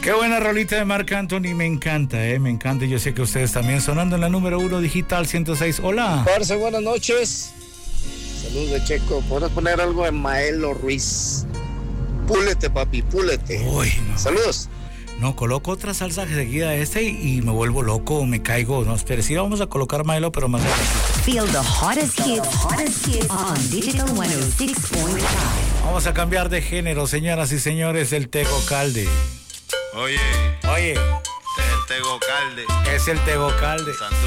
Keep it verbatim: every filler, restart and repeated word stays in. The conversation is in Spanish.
Qué buena rolita de Marc Anthony, me encanta, eh, me encanta. Yo sé que ustedes también sonando en la número uno digital ciento seis. Hola. Parce, buenas noches. Saludos de Checo. ¿Podemos poner algo de Maelo Ruiz? Púlete, papi, púlete. Uy, no. Saludos. No, coloco otra salsa seguida de este y, y me vuelvo loco, me caigo. No, espere, sí vamos a colocar Maelo, pero más adelante. Feel the hottest hits, hottest hits on Digital ciento seis punto cinco. Vamos a cambiar de género, señoras y señores, el Tego Calde. Oye, Oye, este es el Tego Calde. es el Tego Calde. Santurce.